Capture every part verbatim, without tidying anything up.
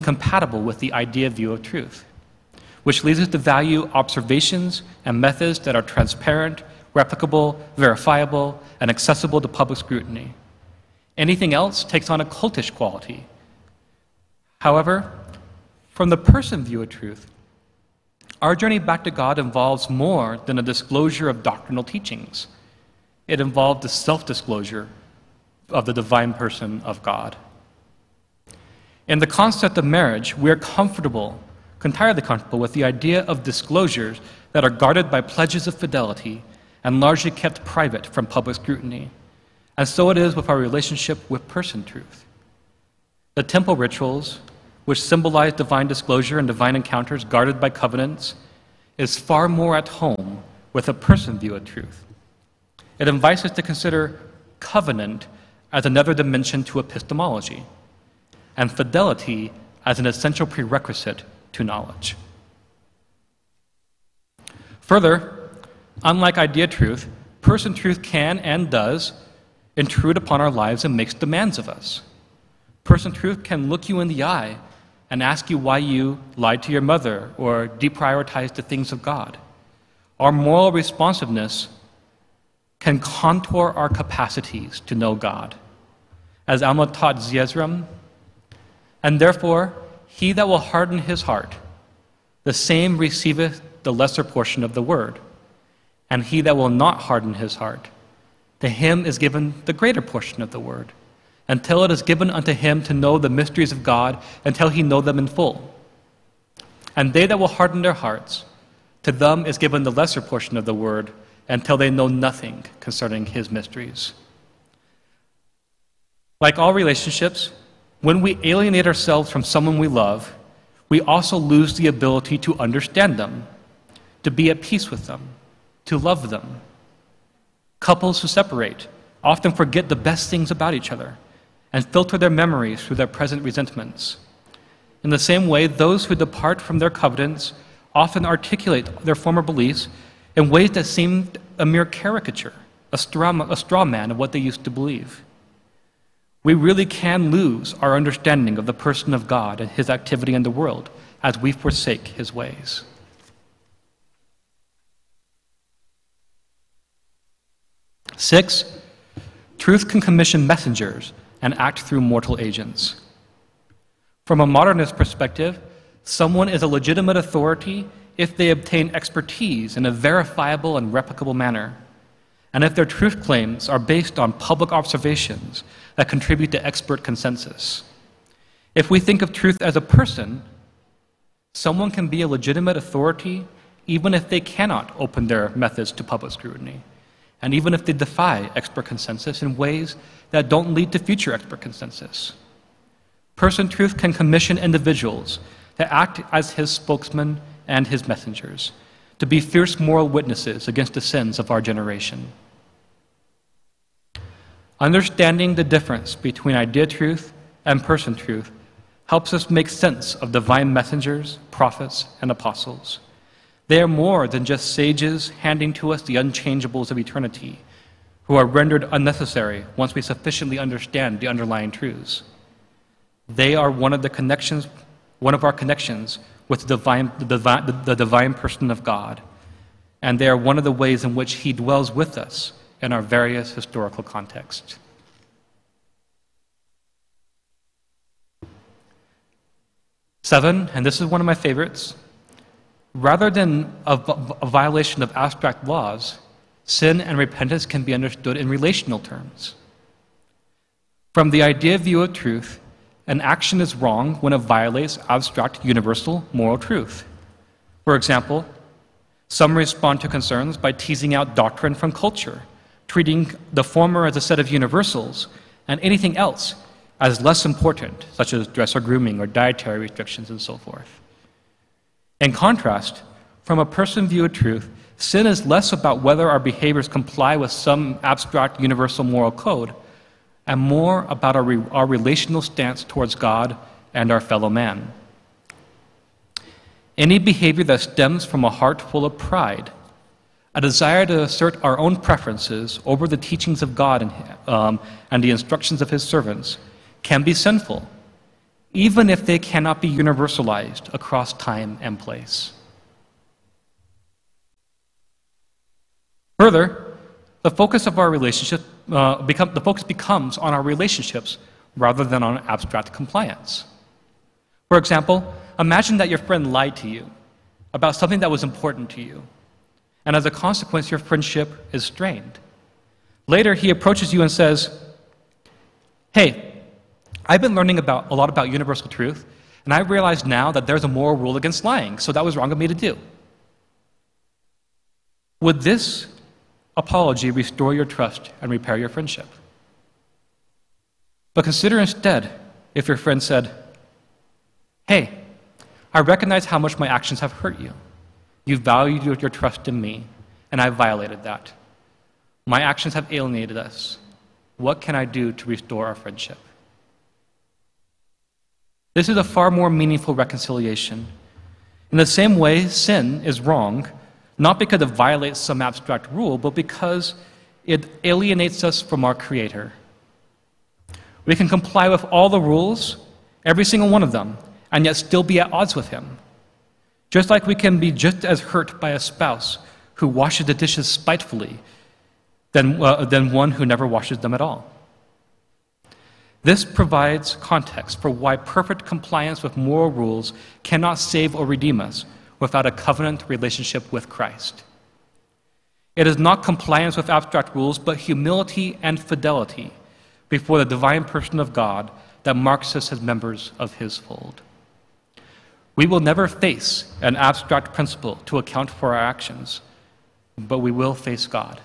compatible with the idea view of truth, which leads us to value observations and methods that are transparent, replicable, verifiable, and accessible to public scrutiny. Anything else takes on a cultish quality. However, from the person view of truth, our journey back to God involves more than a disclosure of doctrinal teachings. It involved the self-disclosure of the divine person of God. In the concept of marriage, we are comfortable, entirely comfortable with the idea of disclosures that are guarded by pledges of fidelity and largely kept private from public scrutiny. And so it is with our relationship with person truth. The temple rituals, which symbolize divine disclosure and divine encounters guarded by covenants, is far more at home with a person view of truth. It invites us to consider covenant as another dimension to epistemology, and fidelity as an essential prerequisite to knowledge. Further, unlike idea truth, person truth can and does intrude upon our lives and makes demands of us. Person truth can look you in the eye and ask you why you lied to your mother or deprioritized the things of God. Our moral responsiveness can contour our capacities to know God. As Alma taught Zeezrom, and therefore he that will harden his heart, the same receiveth the lesser portion of the word, and he that will not harden his heart, to him is given the greater portion of the word, until it is given unto him to know the mysteries of God, until he know them in full. And they that will harden their hearts, to them is given the lesser portion of the word, until they know nothing concerning his mysteries. Like all relationships, when we alienate ourselves from someone we love, we also lose the ability to understand them, to be at peace with them, to love them. Couples who separate often forget the best things about each other and filter their memories through their present resentments. In the same way, those who depart from their covenants often articulate their former beliefs in ways that seemed a mere caricature, a straw, a straw man of what they used to believe. We really can lose our understanding of the person of God and his activity in the world as we forsake his ways. Six, truth can commission messengers and act through mortal agents. From a modernist perspective, someone is a legitimate authority if they obtain expertise in a verifiable and replicable manner, and if their truth claims are based on public observations that contribute to expert consensus. If we think of truth as a person, someone can be a legitimate authority even if they cannot open their methods to public scrutiny, and even if they defy expert consensus in ways that don't lead to future expert consensus. Person truth can commission individuals to act as his spokesman and his messengers, to be fierce moral witnesses against the sins of our generation. Understanding the difference between idea truth and person truth helps us make sense of divine messengers, prophets, and apostles. They are more than just sages handing to us the unchangeables of eternity, who are rendered unnecessary once we sufficiently understand the underlying truths. They are one of the connections, one of our connections with the divine, the divine, the divine person of God, and they are one of the ways in which he dwells with us in our various historical contexts. Seven, and this is one of my favorites, rather than a, a violation of abstract laws, sin and repentance can be understood in relational terms. From the idea view of truth, an action is wrong when it violates abstract, universal, moral truth. For example, some respond to concerns by teasing out doctrine from culture, treating the former as a set of universals and anything else as less important, such as dress or grooming or dietary restrictions and so forth. In contrast, from a person view of truth, sin is less about whether our behaviors comply with some abstract universal moral code and more about our, re- our relational stance towards God and our fellow man. Any behavior that stems from a heart full of pride, a desire to assert our own preferences over the teachings of God and, um, and the instructions of his servants, can be sinful, even if they cannot be universalized across time and place. Further, the focus of our relationship uh, become, the focus becomes on our relationships rather than on abstract compliance. For example, imagine that your friend lied to you about something that was important to you, and as a consequence, your friendship is strained. Later, he approaches you and says, "Hey, I've been learning about a lot about universal truth, and I realize now that there's a moral rule against lying, so that was wrong of me to do." Would this apology restore your trust and repair your friendship? But consider instead if your friend said, "Hey, I recognize how much my actions have hurt you. You valued your trust in me, and I violated that. My actions have alienated us. What can I do to restore our friendship?" This is a far more meaningful reconciliation. In the same way, sin is wrong, not because it violates some abstract rule, but because it alienates us from our Creator. We can comply with all the rules, every single one of them, and yet still be at odds with Him. Just like we can be just as hurt by a spouse who washes the dishes spitefully than, uh, than one who never washes them at all. This provides context for why perfect compliance with moral rules cannot save or redeem us without a covenant relationship with Christ. It is not compliance with abstract rules, but humility and fidelity before the divine person of God that marks us as members of His fold. We will never face an abstract principle to account for our actions, but we will face God.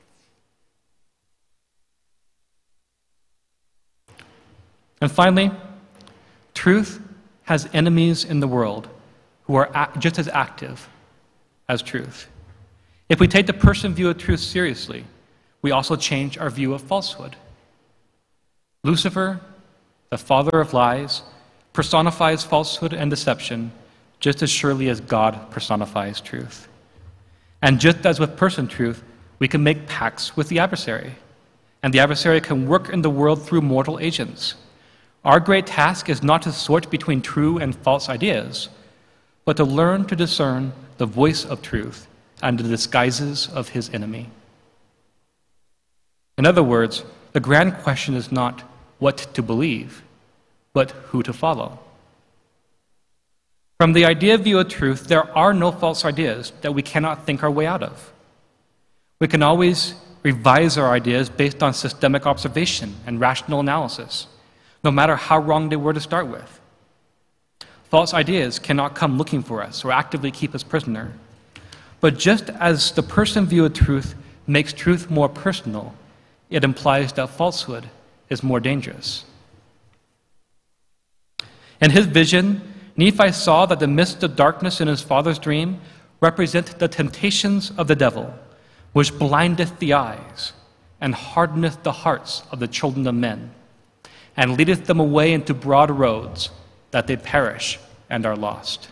And finally, truth has enemies in the world who are just as active as truth. If we take the person view of truth seriously, we also change our view of falsehood. Lucifer, the father of lies, personifies falsehood and deception just as surely as God personifies truth. And just as with person truth, we can make pacts with the adversary, and the adversary can work in the world through mortal agents. Our great task is not to sort between true and false ideas, but to learn to discern the voice of truth and the disguises of his enemy. In other words, the grand question is not what to believe, but who to follow. From the idea view of truth, there are no false ideas that we cannot think our way out of. We can always revise our ideas based on systemic observation and rational analysis, no matter how wrong they were to start with. False ideas cannot come looking for us or actively keep us prisoner. But just as the person view of truth makes truth more personal, it implies that falsehood is more dangerous. In his vision, Nephi saw that the mist of darkness in his father's dream represent the temptations of the devil, which blindeth the eyes and hardeneth the hearts of the children of men, and leadeth them away into broad roads, that they perish and are lost.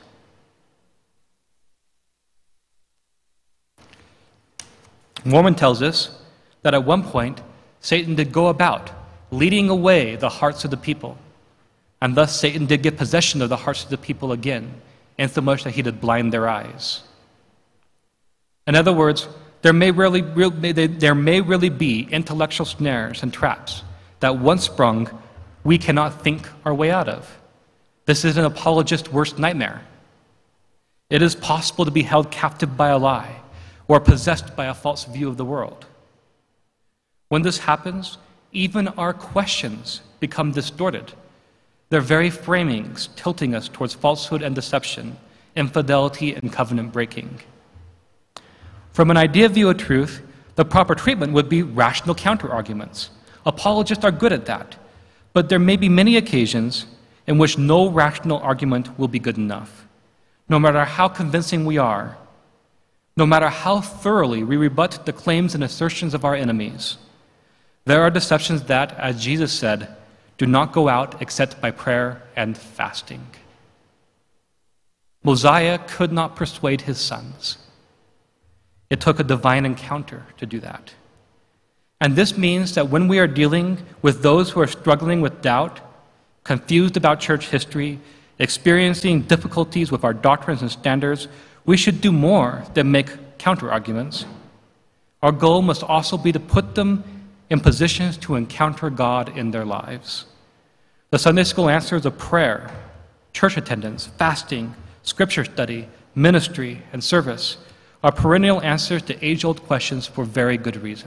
Mormon tells us that at one point, Satan did go about leading away the hearts of the people, and thus Satan did get possession of the hearts of the people again, insomuch that he did blind their eyes. In other words, there may really, there may really be intellectual snares and traps that once sprung, we cannot think our way out of. This is an apologist's worst nightmare. It is possible to be held captive by a lie or possessed by a false view of the world. When this happens, even our questions become distorted, their very framings tilting us towards falsehood and deception, infidelity and covenant breaking. From an idea view of truth, the proper treatment would be rational counter-arguments. Apologists are good at that, but there may be many occasions in which no rational argument will be good enough. No matter how convincing we are, no matter how thoroughly we rebut the claims and assertions of our enemies, there are deceptions that, as Jesus said, do not go out except by prayer and fasting. Mosiah could not persuade his sons. It took a divine encounter to do that. And this means that when we are dealing with those who are struggling with doubt, confused about church history, experiencing difficulties with our doctrines and standards, we should do more than make counter-arguments. Our goal must also be to put them in positions to encounter God in their lives. The Sunday school answers of prayer, church attendance, fasting, scripture study, ministry, and service are perennial answers to age-old questions for very good reason.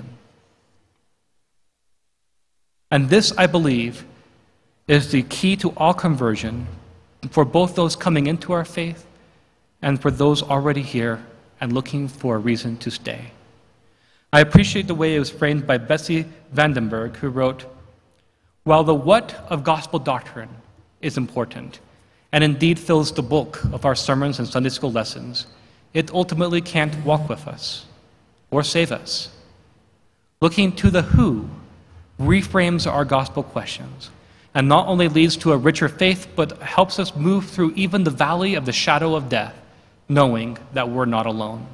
And this, I believe, is the key to all conversion for both those coming into our faith and for those already here and looking for a reason to stay. I appreciate the way it was framed by Betsy Vandenberg, who wrote, "While the what of gospel doctrine is important, and indeed fills the bulk of our sermons and Sunday school lessons, it ultimately can't walk with us or save us. Looking to the who reframes our gospel questions and not only leads to a richer faith, but helps us move through even the valley of the shadow of death, knowing that we're not alone."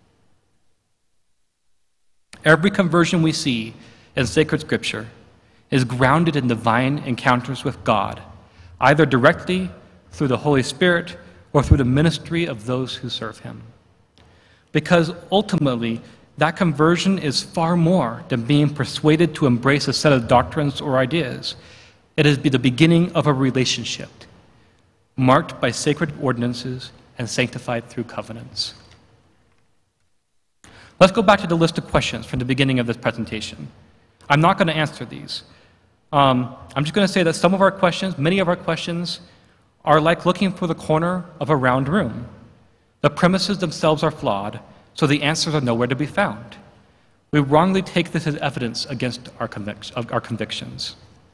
Every conversion we see in sacred scripture is grounded in divine encounters with God, either directly through the Holy Spirit or through the ministry of those who serve him. Because ultimately, that conversion is far more than being persuaded to embrace a set of doctrines or ideas. It is the beginning of a relationship, marked by sacred ordinances and sanctified through covenants. Let's go back to the list of questions from the beginning of this presentation. I'm not going to answer these. Um, I'm just going to say that some of our questions, many of our questions, are like looking for the corner of a round room. The premises themselves are flawed, so the answers are nowhere to be found. We wrongly take this as evidence against our, convic- our convictions.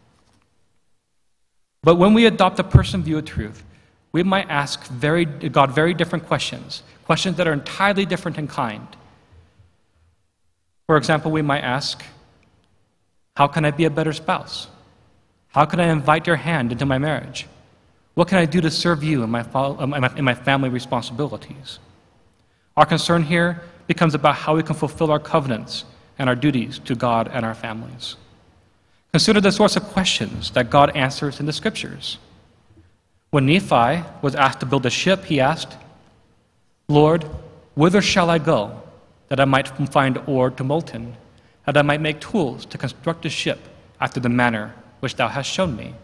But when we adopt a person view of truth, we might ask very, God very different questions, questions that are entirely different in kind. For example, we might ask, how can I be a better spouse? How can I invite your hand into my marriage? What can I do to serve you in my, in my family responsibilities? Our concern here becomes about how we can fulfill our covenants and our duties to God and our families. Consider the sorts of questions that God answers in the scriptures. When Nephi was asked to build a ship, he asked, "Lord, whither shall I go, that I might find ore to molten, that I might make tools to construct a ship after the manner which thou hast shown me?"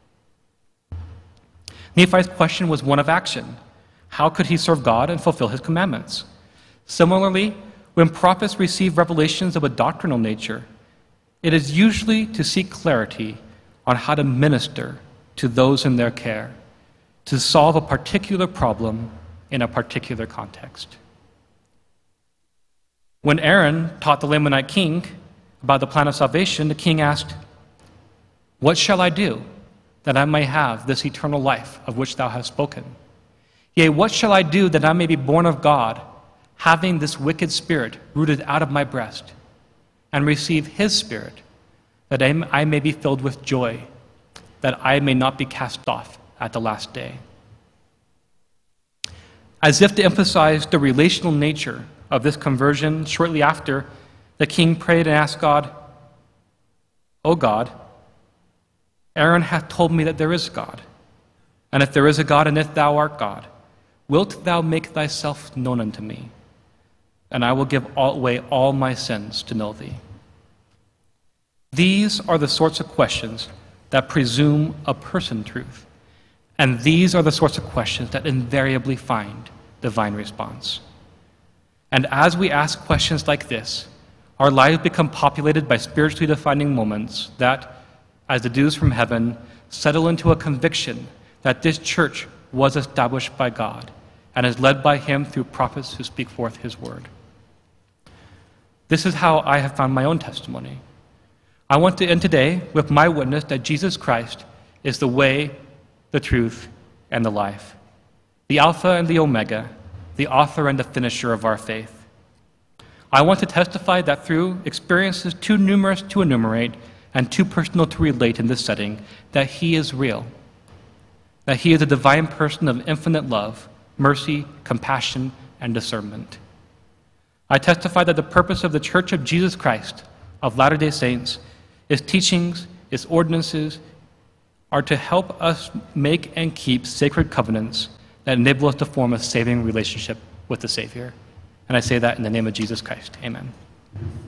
Nephi's question was one of action. How could he serve God and fulfill his commandments? Similarly, when prophets receive revelations of a doctrinal nature, it is usually to seek clarity on how to minister to those in their care, to solve a particular problem in a particular context. When Aaron taught the Lamanite king about the plan of salvation, the king asked, "What shall I do that I may have this eternal life of which thou hast spoken? Yea, what shall I do that I may be born of God, having this wicked spirit rooted out of my breast, and receive his spirit, that I may be filled with joy, that I may not be cast off at the last day?" As if to emphasize the relational nature of this conversion, shortly after, the king prayed and asked God, "O God, Aaron hath told me that there is God. And if there is a God, and if thou art God, wilt thou make thyself known unto me? And I will give all, away all my sins to know thee." These are the sorts of questions that presume a person truth. And these are the sorts of questions that invariably find divine response. And as we ask questions like this, our lives become populated by spiritually defining moments that, as the dews from heaven, settle into a conviction that this church was established by God and is led by him through prophets who speak forth his word. This is how I have found my own testimony. I want to end today with my witness that Jesus Christ is the way, the truth, and the life, the Alpha and the Omega, the author and the finisher of our faith. I want to testify that through experiences too numerous to enumerate and too personal to relate in this setting, that he is real, that he is a divine person of infinite love, mercy, compassion, and discernment. I testify that the purpose of the Church of Jesus Christ of Latter-day Saints, its teachings, its ordinances, are to help us make and keep sacred covenants that enable us to form a saving relationship with the Savior. And I say that in the name of Jesus Christ. Amen.